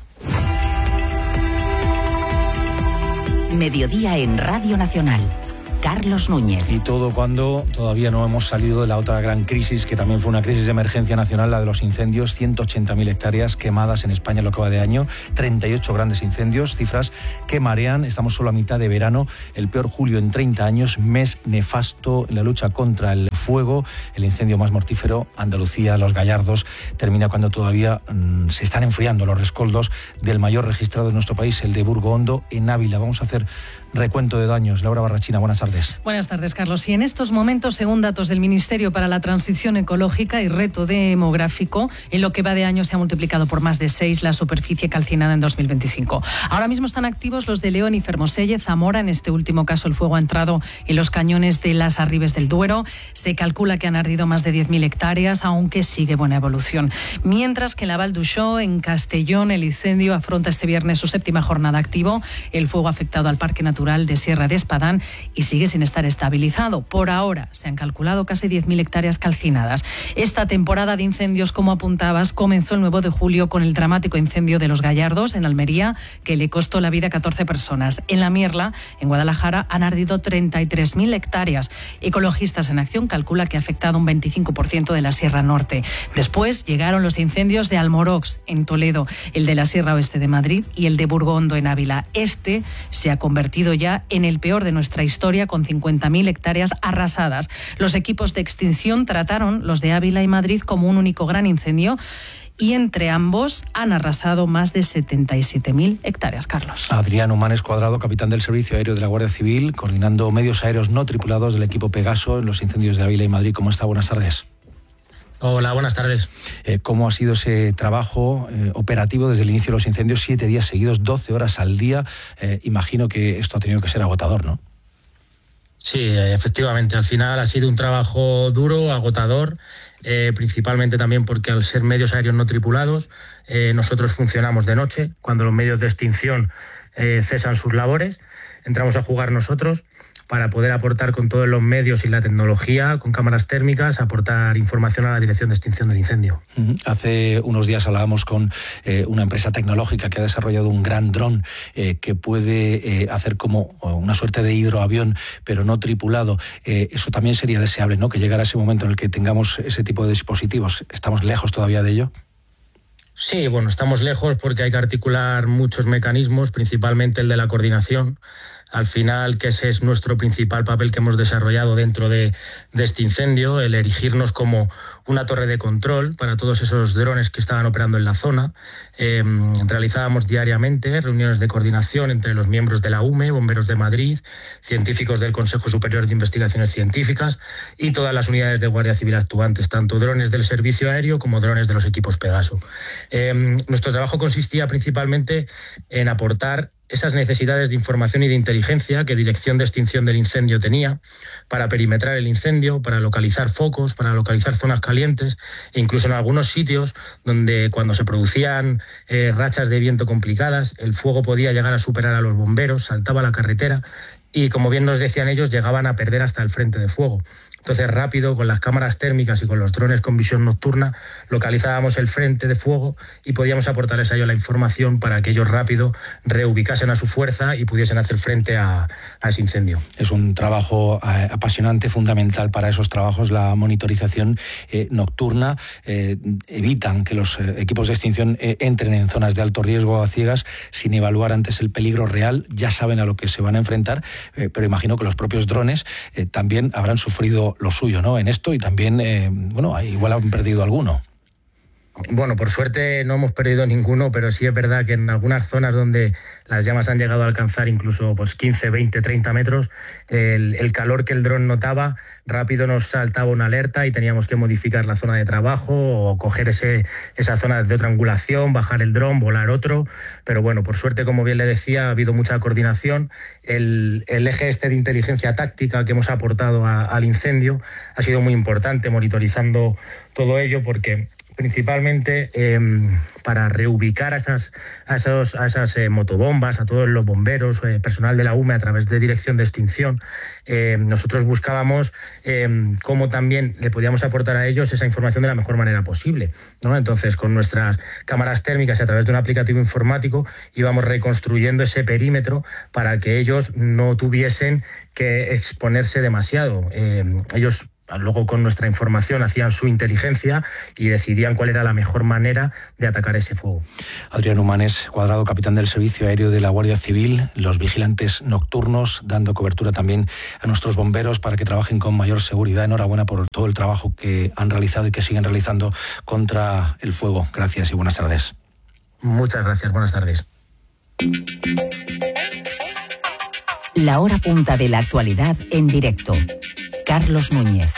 Mediodía en Radio Nacional. Carlos Núñez. Y todo cuando todavía no hemos salido de la otra gran crisis, que también fue una crisis de emergencia nacional, la de los incendios. ciento ochenta mil hectáreas quemadas en España en lo que va de año, treinta y ocho grandes incendios, cifras que marean. Estamos solo a mitad de verano, el peor julio en treinta años, mes nefasto en la lucha contra el fuego, el incendio más mortífero. Andalucía, Los Gallardos, termina cuando todavía mmm, se están enfriando los rescoldos del mayor registrado en nuestro país, el de Burgo Hondo, en Ávila. Vamos a hacer recuento de daños. Laura Barrachina, buenas tardes. Buenas tardes, Carlos. Y en estos momentos, según datos del Ministerio para la Transición Ecológica y Reto Demográfico, en lo que va de año se ha multiplicado por más de seis la superficie calcinada en dos mil veinticinco. Ahora mismo están activos los de León y Fermoselle, Zamora. En este último caso, el fuego ha entrado en los cañones de las Arribes del Duero. Se calcula que han ardido más de diez mil hectáreas, aunque sigue buena evolución. Mientras que en la Val d'Uixó, en Castellón, el incendio afronta este viernes su séptima jornada activo. El fuego ha afectado al Parque Natural de Sierra de Espadán y sigue sin estar estabilizado. Por ahora se han calculado casi diez mil hectáreas calcinadas. Esta temporada de incendios, como apuntabas, comenzó el nueve de julio con el dramático incendio de Los Gallardos en Almería, que le costó la vida a catorce personas. En La Mierla, en Guadalajara, han ardido treinta y tres mil hectáreas. Ecologistas en Acción calcula que ha afectado un veinticinco por ciento de la Sierra Norte. Después llegaron los incendios de Almorox en Toledo, el de la Sierra Oeste de Madrid y el de Burgo Hondo en Ávila. Este se ha convertido ya en el peor de nuestra historia, con cincuenta mil hectáreas arrasadas. Los equipos de extinción trataron los de Ávila y Madrid como un único gran incendio y entre ambos han arrasado más de setenta y siete mil hectáreas, Carlos. Adrián Humanes Cuadrado, capitán del Servicio Aéreo de la Guardia Civil, coordinando medios aéreos no tripulados del equipo Pegaso en los incendios de Ávila y Madrid. ¿Cómo está? Buenas tardes. Hola, buenas tardes. Eh, ¿Cómo ha sido ese trabajo eh, operativo desde el inicio de los incendios? Siete días seguidos, doce horas al día. Eh, imagino que esto ha tenido que ser agotador, ¿no? Sí, efectivamente. Al final ha sido un trabajo duro, agotador, eh, principalmente también porque al ser medios aéreos no tripulados, eh, nosotros funcionamos de noche. Cuando los medios de extinción eh, cesan sus labores, entramos a jugar nosotros para poder aportar con todos los medios y la tecnología, con cámaras térmicas, aportar información a la Dirección de Extinción del Incendio. Hace unos días hablábamos con eh, una empresa tecnológica que ha desarrollado un gran dron eh, que puede eh, hacer como una suerte de hidroavión, pero no tripulado. Eh, eso también sería deseable, ¿no?, que llegara ese momento en el que tengamos ese tipo de dispositivos. ¿Estamos lejos todavía de ello? Sí, bueno, estamos lejos porque hay que articular muchos mecanismos, principalmente el de la coordinación. Al final, que ese es nuestro principal papel que hemos desarrollado dentro de, de este incendio, el erigirnos como una torre de control para todos esos drones que estaban operando en la zona. Eh, realizábamos diariamente reuniones de coordinación entre los miembros de la U M E, Bomberos de Madrid, científicos del Consejo Superior de Investigaciones Científicas y todas las unidades de Guardia Civil actuantes, tanto drones del servicio aéreo como drones de los equipos Pegaso. Eh, nuestro trabajo consistía principalmente en aportar esas necesidades de información y de inteligencia que Dirección de Extinción del Incendio tenía para perimetrar el incendio, para localizar focos, para localizar zonas calientes e incluso en algunos sitios donde cuando se producían eh, rachas de viento complicadas, el fuego podía llegar a superar a los bomberos, saltaba la carretera y, como bien nos decían ellos, llegaban a perder hasta el frente de fuego. Entonces, rápido, con las cámaras térmicas y con los drones con visión nocturna, localizábamos el frente de fuego y podíamos aportarles a ellos la información para que ellos rápido reubicasen a su fuerza y pudiesen hacer frente a, a ese incendio. Es un trabajo eh, apasionante, fundamental para esos trabajos, la monitorización eh, nocturna. Eh, evitan que los eh, equipos de extinción eh, entren en zonas de alto riesgo a ciegas sin evaluar antes el peligro real. Ya saben a lo que se van a enfrentar, eh, pero imagino que los propios drones eh, también habrán sufrido lo suyo, ¿no?, en esto, y también, eh, bueno, igual han perdido alguno. Bueno, por suerte no hemos perdido ninguno, pero sí es verdad que en algunas zonas donde las llamas han llegado a alcanzar incluso pues, quince, veinte, treinta metros, el, el calor que el dron notaba, rápido nos saltaba una alerta y teníamos que modificar la zona de trabajo o coger ese, esa zona de triangulación, bajar el dron, volar otro. Pero bueno, por suerte, como bien le decía, ha habido mucha coordinación. El, el eje este de inteligencia táctica que hemos aportado a, al incendio ha sido muy importante, monitorizando todo ello, porque principalmente eh, para reubicar a esas, a esos, a esas eh, motobombas, a todos los bomberos, eh, personal de la U M E a través de dirección de extinción. Eh, nosotros buscábamos eh, cómo también le podíamos aportar a ellos esa información de la mejor manera posible, ¿no? Entonces, con nuestras cámaras térmicas y a través de un aplicativo informático íbamos reconstruyendo ese perímetro para que ellos no tuviesen que exponerse demasiado. Eh, ellos luego con nuestra información hacían su inteligencia y decidían cuál era la mejor manera de atacar ese fuego. Adrián Humanes Cuadrado, capitán del Servicio Aéreo de la Guardia Civil, los vigilantes nocturnos, dando cobertura también a nuestros bomberos para que trabajen con mayor seguridad. Enhorabuena por todo el trabajo que han realizado y que siguen realizando contra el fuego. Gracias y buenas tardes. Muchas gracias, buenas tardes. La hora punta de la actualidad en directo. Carlos Núñez.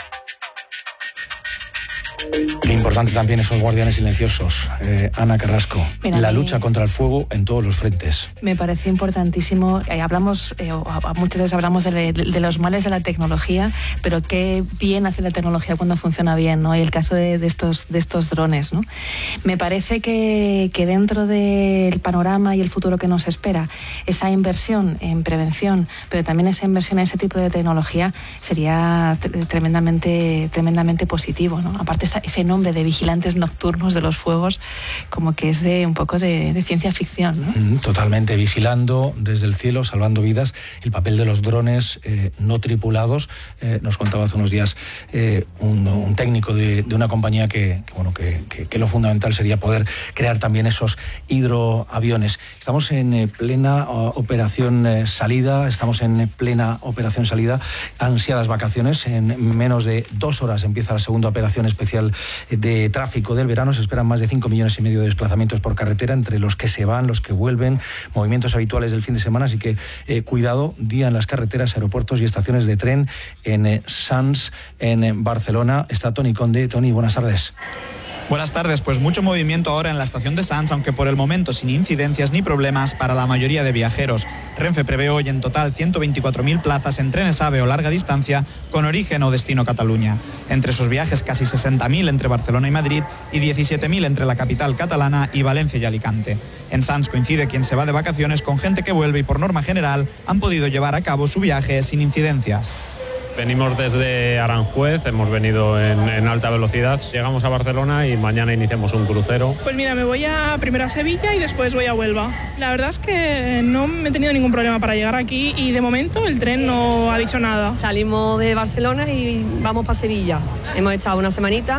Qué importante también esos guardianes silenciosos. Eh, Ana Carrasco, Mira, la lucha contra el fuego en todos los frentes. Me parece importantísimo. Eh, hablamos, eh, muchas veces hablamos de, de, de los males de la tecnología, pero qué bien hace la tecnología cuando funciona bien, ¿no? Y el caso de, de, estos, de estos drones, ¿no? Me parece que, que dentro del panorama y el futuro que nos espera, esa inversión en prevención, pero también esa inversión en ese tipo de tecnología sería tremendamente, tremendamente positivo, ¿no? Aparte, ese nombre de vigilantes nocturnos de los fuegos, como que es de un poco de, de ciencia ficción, ¿no? Totalmente, vigilando desde el cielo, salvando vidas. El papel de los drones eh, no tripulados. Eh, nos contaba hace unos días eh, un, un técnico de, de una compañía que, que, bueno, que, que, que lo fundamental sería poder crear también esos hidroaviones. Estamos en eh, plena uh, operación eh, salida, estamos en plena operación salida, ansiadas vacaciones. En menos de dos horas empieza la segunda operación especial de tráfico del verano. Se esperan más de cinco millones y medio de desplazamientos por carretera, entre los que se van, los que vuelven, movimientos habituales del fin de semana, así que eh, cuidado, día en las carreteras, aeropuertos y estaciones de tren. En eh, Sants, en eh, Barcelona, está Toni Conde. Toni, buenas tardes. Buenas tardes, pues mucho movimiento ahora en la estación de Sants, aunque por el momento sin incidencias ni problemas para la mayoría de viajeros. Renfe prevé hoy en total ciento veinticuatro mil plazas en trenes AVE o larga distancia con origen o destino Cataluña. Entre esos viajes casi sesenta mil entre Barcelona y Madrid y diecisiete mil entre la capital catalana y Valencia y Alicante. En Sants coincide quien se va de vacaciones con gente que vuelve y por norma general han podido llevar a cabo su viaje sin incidencias. Venimos desde Aranjuez, hemos venido en, en alta velocidad, llegamos a Barcelona y mañana iniciamos un crucero. Pues mira, me voy a primero a Sevilla y después voy a Huelva. La verdad es que no he tenido ningún problema para llegar aquí y de momento el tren no ha dicho nada. Salimos de Barcelona y vamos para Sevilla. Hemos estado una semanita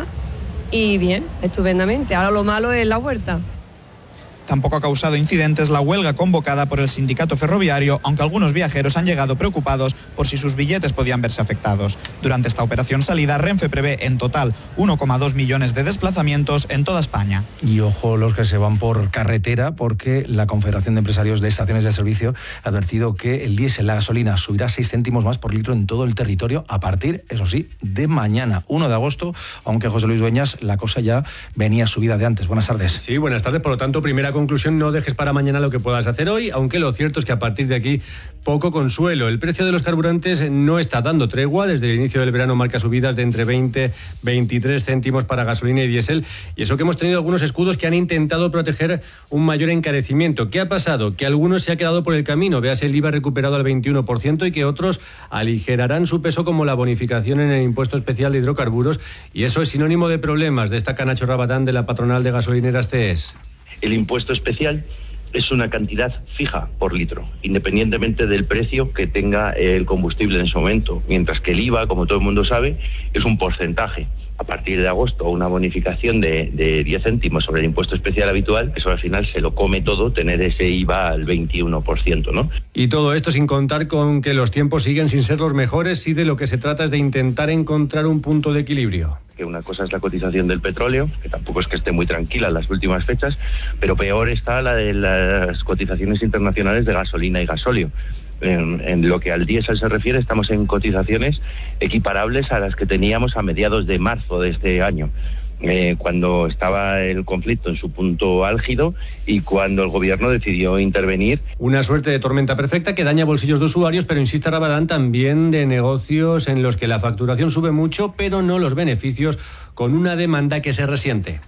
y bien, estupendamente. Ahora lo malo es la huerta. Tampoco ha causado incidentes la huelga convocada por el sindicato ferroviario, aunque algunos viajeros han llegado preocupados por si sus billetes podían verse afectados. Durante esta operación salida, Renfe prevé en total uno coma dos millones de desplazamientos en toda España. Y ojo los que se van por carretera, porque la Confederación de Empresarios de Estaciones de Servicio ha advertido que el diésel, la gasolina, subirá seis céntimos más por litro en todo el territorio a partir, eso sí, de mañana, uno de agosto, aunque José Luis Dueñas, la cosa ya venía subida de antes. Buenas tardes. Sí, buenas tardes. Por lo tanto, primera conclusión, no dejes para mañana lo que puedas hacer hoy, aunque lo cierto es que a partir de aquí poco consuelo. El precio de los carburantes no está dando tregua. Desde el inicio del verano marca subidas de entre veinte y veintitrés céntimos para gasolina y diésel, y eso que hemos tenido algunos escudos que han intentado proteger un mayor encarecimiento. ¿Qué ha pasado? Que algunos se ha quedado por el camino, véase el I V A recuperado al veintiuno por ciento, y que otros aligerarán su peso, como la bonificación en el impuesto especial de hidrocarburos, y eso es sinónimo de problemas. Destaca Nacho Rabadán, de la patronal de gasolineras C E S. El impuesto especial es una cantidad fija por litro, independientemente del precio que tenga el combustible en ese momento, mientras que el I V A, como todo el mundo sabe, es un porcentaje. A partir de agosto, una bonificación de, de diez céntimos sobre el impuesto especial habitual, eso al final se lo come todo, tener ese I V A al veintiuno por ciento, ¿no? Y todo esto sin contar con que los tiempos siguen sin ser los mejores, y de lo que se trata es de intentar encontrar un punto de equilibrio. que una cosa es la cotización del petróleo, que tampoco es que esté muy tranquila en las últimas fechas, pero peor está la de las cotizaciones internacionales de gasolina y gasóleo. En, en lo que al diésel se refiere, estamos en cotizaciones equiparables a las que teníamos a mediados de marzo de este año, eh, cuando estaba el conflicto en su punto álgido y cuando el gobierno decidió intervenir. Una suerte de tormenta perfecta que daña bolsillos de usuarios, pero insiste Rabadán, también de negocios en los que la facturación sube mucho, pero no los beneficios, con una demanda que se resiente.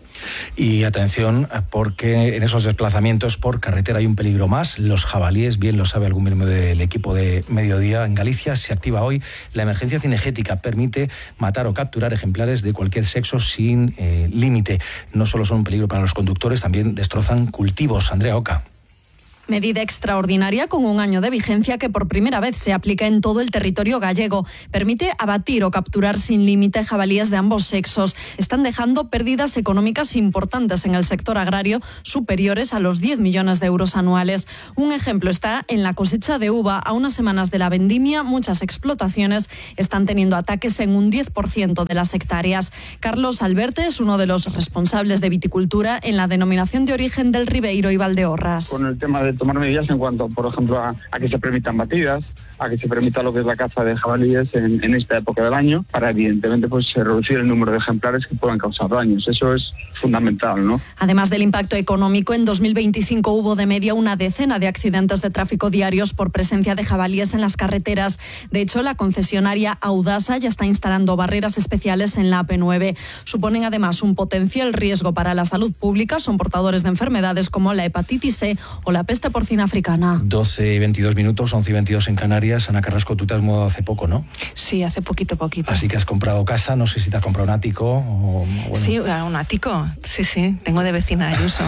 Y atención, porque en esos desplazamientos por carretera hay un peligro más. Los jabalíes, bien lo sabe algún miembro del equipo de Mediodía. En Galicia se activa hoy la emergencia cinegética. Permite matar o capturar ejemplares de cualquier sexo sin eh, límite. No solo son un peligro para los conductores, también destrozan cultivos. Andrea Oca. Medida extraordinaria con un año de vigencia que por primera vez se aplica en todo el territorio gallego. Permite abatir o capturar sin límite jabalíes de ambos sexos. Están dejando pérdidas económicas importantes en el sector agrario, superiores a los diez millones de euros anuales. Un ejemplo está en la cosecha de uva. A unas semanas de la vendimia, muchas explotaciones están teniendo ataques en un diez por ciento de las hectáreas. Carlos Alberte es uno de los responsables de viticultura en la denominación de origen del Ribeiro y Valdeorras. Con el tema de tomar medidas en cuanto, por ejemplo, a, a que se permitan batidas, a que se permita lo que es la caza de jabalíes en, en esta época del año, para evidentemente pues reducir el número de ejemplares que puedan causar daños. Eso es fundamental, ¿no? Además del impacto económico, en dos mil veinticinco hubo de media una decena de accidentes de tráfico diarios por presencia de jabalíes en las carreteras. De hecho, la concesionaria Audasa ya está instalando barreras especiales en la A P nueve. Suponen además un potencial riesgo para la salud pública. Son portadores de enfermedades como la hepatitis C o la peste porcina africana. doce y veintidós minutos, once y veintidós en Canarias. Ana Carrasco, tú te has mudado hace poco, ¿no? Sí, hace poquito, poquito. Así que has comprado casa, no sé si te has comprado un ático o... Bueno. Sí, un ático, sí, sí, tengo de vecina Ayuso.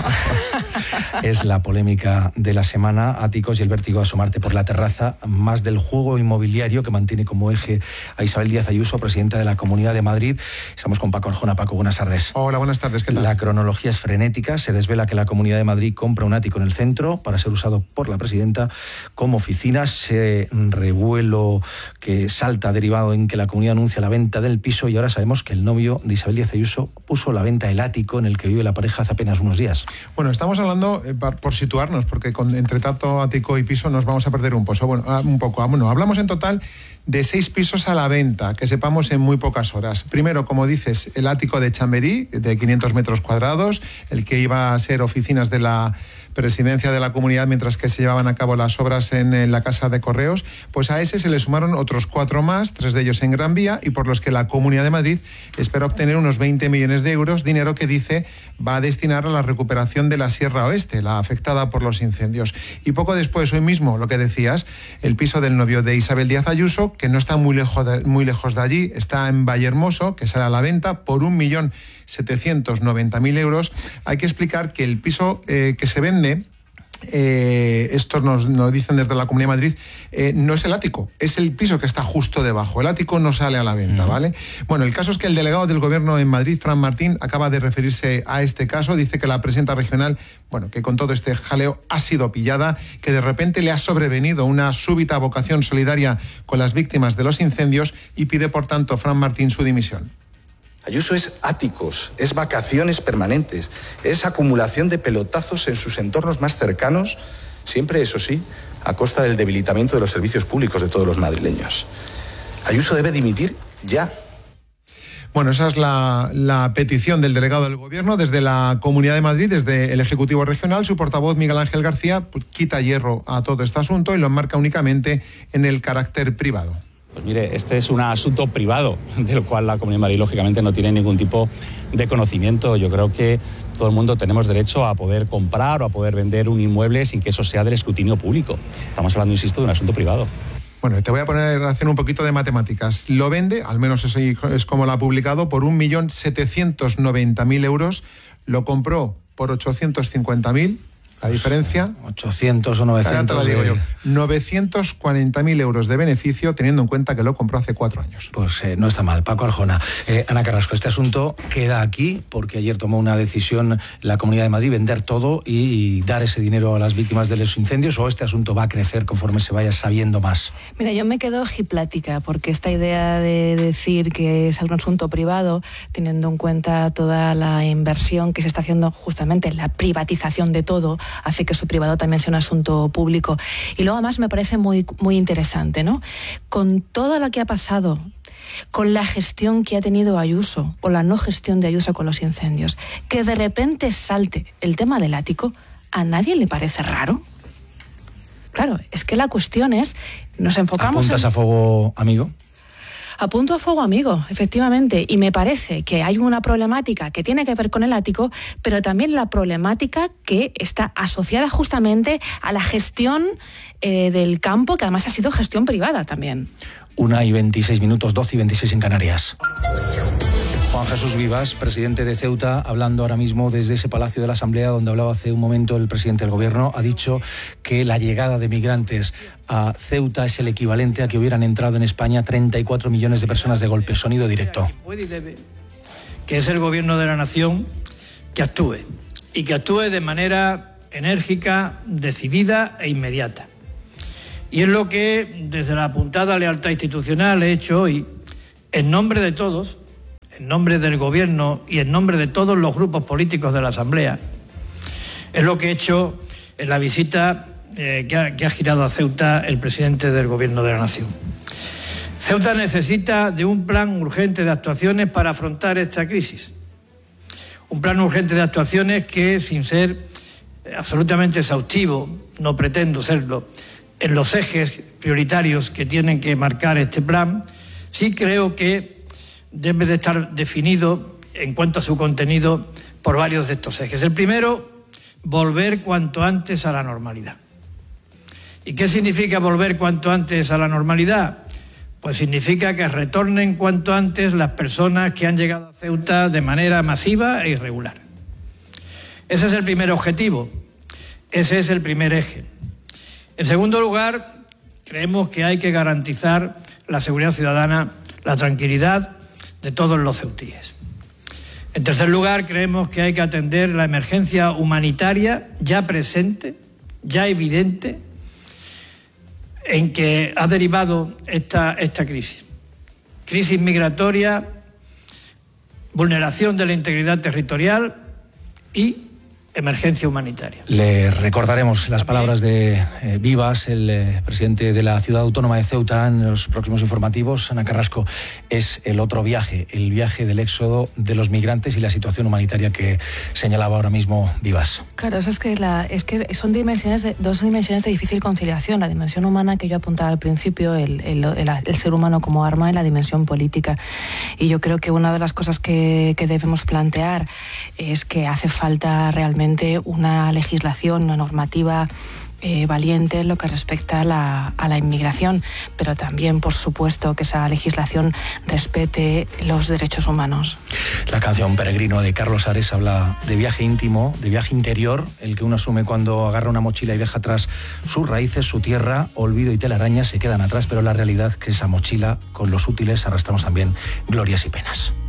Es la polémica de la semana, áticos y el vértigo de asomarte por la terraza, más del juego inmobiliario que mantiene como eje a Isabel Díaz Ayuso, presidenta de la Comunidad de Madrid. Estamos con Paco Arjona. Paco, buenas tardes. Hola, buenas tardes, ¿qué tal? La cronología es frenética, se desvela que la Comunidad de Madrid compra un ático en el centro para ser usado por la presidenta como oficina. Se revuelo que salta derivado en que la comunidad anuncia la venta del piso y ahora sabemos que el novio de Isabel Díaz Ayuso puso la venta el ático en el que vive la pareja hace apenas unos días. Bueno, estamos hablando, eh, por situarnos, porque con, entre tanto ático y piso nos vamos a perder un, pozo, bueno, un poco. Bueno, hablamos en total de seis pisos a la venta, que sepamos en muy pocas horas. Primero, como dices, el ático de Chamberí, de quinientos metros cuadrados, el que iba a ser oficinas de la presidencia de la comunidad mientras que se llevaban a cabo las obras en, en la Casa de Correos, pues a ese se le sumaron otros cuatro más, tres de ellos en Gran Vía, y por los que la Comunidad de Madrid espera obtener unos veinte millones de euros, dinero que dice va a destinar a la recuperación de la Sierra Oeste, la afectada por los incendios. Y poco después, hoy mismo, lo que decías, el piso del novio de Isabel Díaz Ayuso, que no está muy lejos de, muy lejos de allí, está en Vallehermoso, que sale a la venta por un millón setecientos noventa mil euros. Hay que explicar que el piso eh, que se vende, Eh, esto nos, nos dicen desde la Comunidad de Madrid, eh, no es el ático, es el piso que está justo debajo. El ático no sale a la venta, ¿vale? Bueno, el caso es que el delegado del Gobierno en Madrid, Fran Martín, acaba de referirse a este caso. Dice que la presidenta regional, bueno, que con todo este jaleo ha sido pillada, que de repente le ha sobrevenido una súbita vocación solidaria con las víctimas de los incendios y pide, por tanto, Fran Martín su dimisión. Ayuso es áticos, es vacaciones permanentes, es acumulación de pelotazos en sus entornos más cercanos, siempre, eso sí, a costa del debilitamiento de los servicios públicos de todos los madrileños. Ayuso debe dimitir ya. Bueno, esa es la, la petición del delegado del Gobierno desde la Comunidad de Madrid, desde el Ejecutivo Regional. Su portavoz, Miguel Ángel García, pues, quita hierro a todo este asunto y lo enmarca únicamente en el carácter privado. Pues mire, este es un asunto privado, del cual la Comunidad de Madrid, lógicamente, no tiene ningún tipo de conocimiento. Yo creo que todo el mundo tenemos derecho a poder comprar o a poder vender un inmueble sin que eso sea del escrutinio público. Estamos hablando, insisto, de un asunto privado. Bueno, te voy a poner a hacer un poquito de matemáticas. Lo vende, al menos eso es como lo ha publicado, por un millón setecientos noventa mil euros. Lo compró por ochocientos cincuenta mil. La diferencia... ochocientos o novecientos. Ahora te lo digo de... yo. novecientos cuarenta mil euros de beneficio, teniendo en cuenta que lo compró hace cuatro años. Pues eh, no está mal. Paco Arjona. Eh, Ana Carrasco, este asunto queda aquí porque ayer tomó una decisión la Comunidad de Madrid, vender todo y, y dar ese dinero a las víctimas de los incendios, o este asunto va a crecer conforme se vaya sabiendo más. Mira, yo me quedo ojiplática porque esta idea de decir que es un asunto privado, teniendo en cuenta toda la inversión que se está haciendo justamente en la privatización de todo, hace que su privado también sea un asunto público. Y luego además me parece muy, muy interesante, ¿no? Con todo lo que ha pasado, con la gestión que ha tenido Ayuso o la no gestión de Ayuso con los incendios, que de repente salte el tema del ático, ¿a nadie le parece raro? Claro, es que la cuestión es, nos enfocamos ¿Apuntas en... a fuego, amigo? Apunto a fuego, amigo, efectivamente, y me parece que hay una problemática que tiene que ver con el ático, pero también la problemática que está asociada justamente a la gestión eh, del campo, que además ha sido gestión privada también. Una y veintiséis minutos, doce y veintiséis en Canarias. Juan Jesús Vivas, presidente de Ceuta, hablando ahora mismo desde ese Palacio de la Asamblea donde hablaba hace un momento el presidente del Gobierno, ha dicho que la llegada de migrantes a Ceuta es el equivalente a que hubieran entrado en España treinta y cuatro millones de personas de golpe. Sonido directo. Puede y debe, que es el Gobierno de la Nación, que actúe, y que actúe de manera enérgica, decidida e inmediata. Y es lo que, desde la apuntada lealtad institucional, he hecho hoy, en nombre de todos, en nombre del Gobierno y en nombre de todos los grupos políticos de la Asamblea. Es lo que he hecho en la visita eh, que, ha, que ha girado a Ceuta el presidente del Gobierno de la Nación. Ceuta necesita de un plan urgente de actuaciones para afrontar esta crisis. Un plan urgente de actuaciones que, sin ser absolutamente exhaustivo, no pretendo serlo, en los ejes prioritarios que tienen que marcar este plan, sí creo que debe de estar definido en cuanto a su contenido por varios de estos ejes. El primero, volver cuanto antes a la normalidad. ¿Y qué significa volver cuanto antes a la normalidad? Pues significa que retornen cuanto antes las personas que han llegado a Ceuta de manera masiva e irregular. Ese es el primer objetivo, ese es el primer eje. En segundo lugar, creemos que hay que garantizar la seguridad ciudadana, la tranquilidad de todos los ceutíes. En tercer lugar, creemos que hay que atender la emergencia humanitaria ya presente, ya evidente, en que ha derivado esta, esta crisis. Crisis migratoria, vulneración de la integridad territorial y emergencia humanitaria. Le recordaremos las palabras de eh, Vivas, el eh, presidente de la Ciudad Autónoma de Ceuta, en los próximos informativos. Ana Carrasco, es el otro viaje, el viaje del éxodo de los migrantes y la situación humanitaria que señalaba ahora mismo Vivas. Claro, eso es que, la, es que son dimensiones de, dos dimensiones de difícil conciliación. La dimensión humana que yo apuntaba al principio, el, el, el, el ser humano como arma, y la dimensión política. Y yo creo que una de las cosas que, que debemos plantear es que hace falta realmente una legislación, una normativa eh, valiente en lo que respecta a la, a la inmigración, pero también, por supuesto, que esa legislación respete los derechos humanos. La canción Peregrino de Carlos Ares habla de viaje íntimo, de viaje interior, el que uno asume cuando agarra una mochila y deja atrás sus raíces, su tierra, olvido y telarañas se quedan atrás, pero la realidad es que esa mochila, con los útiles, arrastramos también glorias y penas.